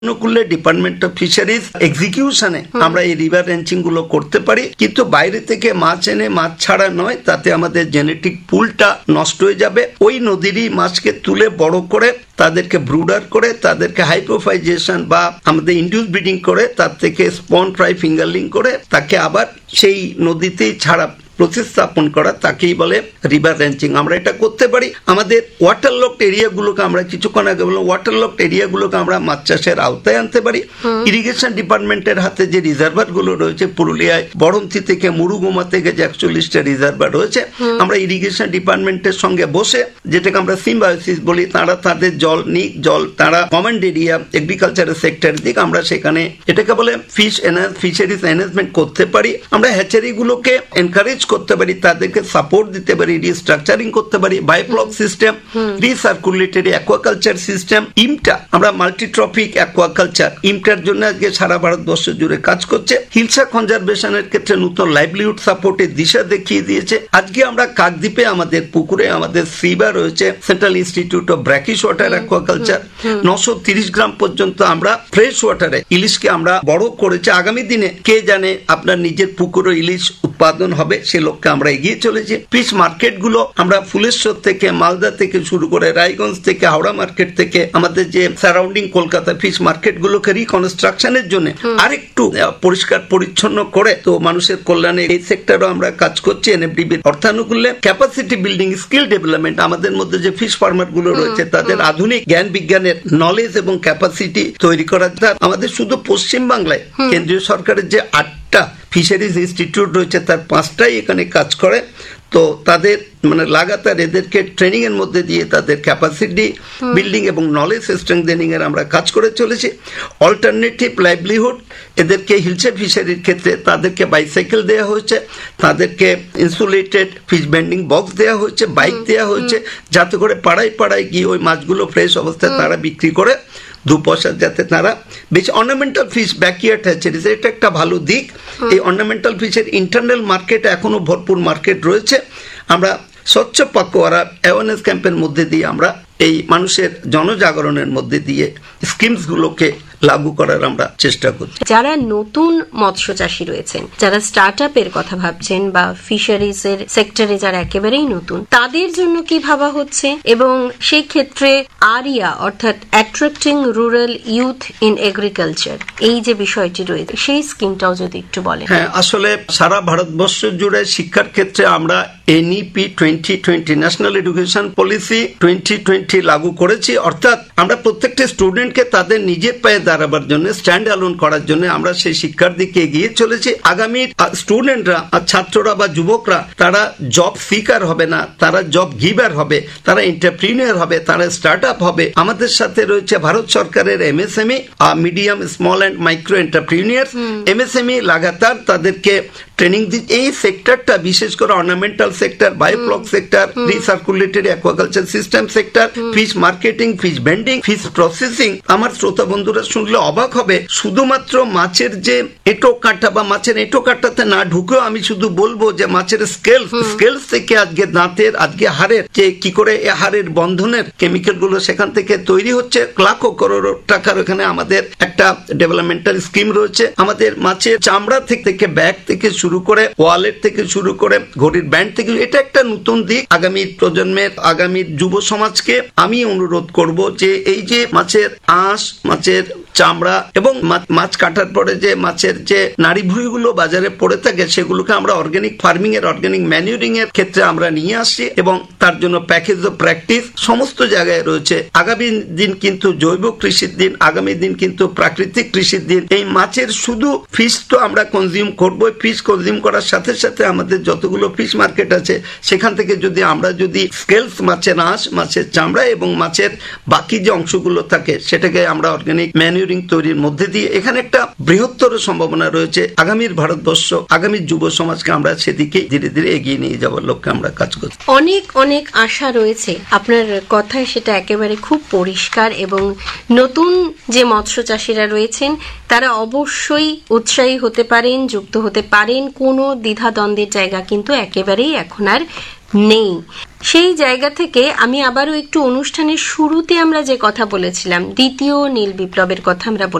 অনুকূলে department of fisheries এক্সিকিউশনে আমরা এই রিভার রেঞ্চিং গুলো করতে পারি, কিন্তু বাইরে থেকে মাছ এনে মাছ ছাড়া নয়, তাতে আমাদের জেনেটিক পুলটা নষ্ট হয়ে যাবে। ওই নদীরই মাছকে তুলে বড় করে তাদেরকে ব্রুডার করে তাদেরকে হাইপোফাইজেশন বা আমাদের ইন্ডিউস ব্রিডিং করে তার থেকে স্পন ফ্রাই ফিঙ্গারলিং করে তাকে আবার সেই নদীতেই ছাড়া প্রতিস্থাপন করা, তাকেই বলে রিভার রেঞ্চিং। আমরা এটা করতে পারি। আমাদের ওয়াটার লকড এরিয়াগুলোকে, আমরা কিছুক্ষণ আগে বললাম, ওয়াটার লকড এরিয়াগুলোকে আমরা মাছ চাষের আওতায় আনতে পারি। ইরিগেশন ডিপার্টমেন্টের হাতে যে রিজার্ভার গুলো রয়েছে, পুরুলিয়ায় বড়ন্তি থেকে মুরুগুমা থেকে যে 41টা রিজার্ভার রয়েছে, আমরা ইরিগেশন ডিপার্টমেন্টের সঙ্গে বসে, যেটাকে আমরা সিম্বায়োসিস বলি, তারা তাদের জল নিক, জল তারা কমান্ড এরিয়া এগ্রিকালচারের সেক্টর দিক, আমরা সেখানে এটাকে বলে ফিশারিজ এনহ্যান্সমেন্ট করতে পারি। আমরা হ্যাচারি গুলোকে এনকারেজ করতে পারি, তাদেরকে সাপোর্ট দিতে পারি, রিস্ট্রাকচারিং করতে পারি, বায়োফ্লক সিস্টেম, রিসার্কুলেটরি অ্যাকোয়াকালচার সিস্টেম, ইমটা, আমরা মাল্টিট্রফিক অ্যাকোয়াকালচার, ইমটার জন্য আজকে সারা ভারতবর্ষ জুড়ে কাজ করছে। হিলসা কনজারভেশনের ক্ষেত্রে নতুন লাইভলিহুড সাপোর্টের দিশা দেখিয়ে দিয়েছে। আজকে আমরা কাকদ্বীপে আমাদের পুকুরে আমাদের সিবা রয়েছে, central institute of brackish water aquaculture, 930 গ্রাম পর্যন্ত আমরা ফ্রেশ ওয়াটারে ইলিশকে আমরা বড় করেছি। আগামী দিনে কে জানে আপনার নিজের পুকুরে ইলিশ উৎপাদন হবে, সে লক্ষ্যে আমরা এগিয়ে চলেছি। ফিশ মার্কেট গুলো আমরা ফুলেশ্বর থেকে, মালদা থেকে শুরু করে রায়গঞ্জ থেকে, হাওড়া মার্কেট থেকে, আমাদের যে সারাউন্ডিং কলকাতা ফিশ মার্কেট গুলোকে রিকনস্ট্রাকশনের জন্য আরেকটু পরিষ্কার পরিচ্ছন্ন করে তো মানুষের কল্যাণে এই সেক্টরও আমরা কাজ করছি। এনএফডিবি অর্থানুকূল্যে ক্যাপাসিটি বিল্ডিং, স্কিল ডেভেলপমেন্ট, আমাদের মধ্যে যে ফিশ ফার্মার গুলো রয়েছে তাদের আধুনিক জ্ঞান বিজ্ঞানের নলেজ এবং ক্যাপাসিটি তৈরি করা। আমাদের শুধু পশ্চিম বাংলায় কেন্দ্রীয় সরকারের যে 8টা ফিশারিজ ইনস্টিটিউট রয়েছে তার 5টাই এখানে কাজ করে। তো তাদের মানে লাগাতার এদেরকে ট্রেনিং এর মধ্যে দিয়ে তাদের ক্যাপাসিটি বিল্ডিং এবং নলেজ স্ট্রেংথেনিং এর আমরা কাজ করে চলেছি। অল্টারনেটিভ লাইভলিহুড, এদেরকে হিলসা ফিশারির ক্ষেত্রে তাদেরকে বাইসাইকেল দেওয়া হয়েছে, তাদেরকে ইনসুলেটেড ফিশ বেন্ডিং বক্স দেওয়া হয়েছে, বাইক দেওয়া হয়েছে, যাতে করে পাড়ায় পাড়ায় গিয়ে ওই মাছগুলো ফ্রেশ অবস্থায় তারা বিক্রি করে 2 পয়সা যাতে তারা বেশি। অর্নামেন্টাল ফিশ ব্যাকইয়ার্ড হ্যাচারিজ, এটা একটা ভালো দিক। এই অর্নামেন্টাল ফিশের ইন্টারনাল মার্কেট এখনো ভরপুর মার্কেট রয়েছে। আমরা স্বচ্ছ পাকোয়ারা অ্যাওয়ারনেস ক্যাম্পের মধ্যে দিয়ে আমরা এই মানুষের জনজাগরণের মধ্যে দিয়ে স্কিমস গুলোকে লাগু করার আমরা চেষ্টা করছি। যারা নতুন মৎস্য চাষী রয়েছেন, যারা স্টার্ট আপের কথা ভাবছেন বা ফিশারিজ এর সেক্টরে যারা একেবারেই নতুন, তাদের জন্য কি ভাবা হচ্ছে এবং সেই ক্ষেত্রে আরিয়া অর্থাৎ attracting rural youth in agriculture, এই যে বিষয়টি রয়েছে, সেই স্কিমটাও যদি একটু বলেন। হ্যাঁ, আসলে সারা ভারতবর্ষ জুড়ে শিক্ষার ক্ষেত্রে আমরা এনইপি 2020 ন্যাশনাল এডুকেশন পলিসি 2020 লাগু করেছি। অর্থাৎ আমরা প্রত্যেকটা স্টুডেন্টকে তাদের নিজের পায়ে দাঁড়াবার জন্য, স্ট্যান্ড অ্যালোন করার জন্য আমরা সেই শিক্ষার দিকে এগিয়ে চলেছি। আগামী স্টুডেন্টরা, ছাত্ররা বা যুবকরা, তারা জব সিকার হবে না, তারা জব গিভার হবে, তারা এন্টারপ্রিনিয়র হবে, তারা স্টার্ট আপ হবে। আমাদের সাথে রয়েছে ভারত সরকারের MSME, medium small and micro entrepreneur. MSME লাগাতার তাদেরকে ট্রেনিং দিচ্ছে। এই সেক্টরটা বিশেষ করে ornamental sector, biofloc sector, রিসার্কুলেটরি aquaculture system sector, fish marketing, fish bending, fish processing. আমার শ্রোতা বন্ধুরা শুনলে অবাক হবে, শুধুমাত্র মাছের যে এঁটো কাটা বা মাছের এঁটো কাটাতে না ঢুকেও আমি শুধু বলবো যে মাছের স্কেলস থেকে আজকে দাঁতের, আজকে হাড়ের, যে কি করে হাড়ের বন্ধনের কেমিক্যাল গুলো সেখান থেকে তৈরি হচ্ছে, লাখো করোড় টাকার এখানে আমাদের একটা ডেভেলপমেন্টাল স্কিম রয়েছে। আমাদের মাছের চামড়া থেকে ব্যাগ থেকে শুরু করে, ওয়ালেট থেকে শুরু করে, ঘড়ির ব্যান্ড থেকে, এটা একটা নতুন দিক। আগামী প্রজন্মের, আগামী যুব সমাজকে আমি অনুরোধ করব যে এই যে মাছের আঁশ, মাছের চামড়া এবং মাছ কাটার পরে যে মাছের যে নাড়ি ভুঁড়িগুলো বাজারে পড়ে থাকে, সেগুলোকে আমরা অর্গানিক ফার্মিং এর, অর্গানিক ম্যানিউরিং এর ক্ষেত্রে আমরা নিয়ে আসছি এবং তার জন্য প্যাকেজ অফ প্র্যাকটিস সমস্ত জায়গায় রয়েছে। আগামী দিন কিন্তু জৈব কৃষির দিন, আগামী দিন কিন্তু প্রাকৃতিক কৃষির দিন। এই মাছের শুধু ফিশ তো আমরা কনজিউম করবো, ফিশ কনজিউম করার সাথে সাথে আমাদের যতগুলো ফিশ মার্কেট আছে সেখান থেকে যদি আমরা যদি স্কেলস, মাছের আঁশ, মাছের চামড়া এবং মাছের বাকি যে অংশগুলো থাকে সেটাকে আমরা অর্গানিক ম্যানিউরিং তৈরির মধ্যে দিয়ে, এখানে একটা বৃহত্তর সম্ভাবনা রয়েছে। আগামীর ভারতবর্ষ, আগামী যুব সমাজকে আমরা সেদিকে ধীরে ধীরে এগিয়ে নিয়ে যাওয়ার লক্ষ্যে আমরা কাজ করছি। অনেক অনেক আশা রয়েছে আপনার কথায়, সেটা একেবারে খুব পরিষ্কার। এবং নতুন যে মৎস্য চাষীরা রয়েছেন তারা অবশ্যই উৎসাহী হতে পারেন, যুক্ত হতে পারেন। কোনো দ্বিধাদ্বন্দ্বের জায়গা কিন্তু একেবারেই এখন আর নেই। সেই জায়গা থেকে আমি আবারও একটু অনুষ্ঠানের শুরুতে আমরা যে কথা বলেছিলাম, দ্বিতীয় নীল বিপ্লবের কথা আমরা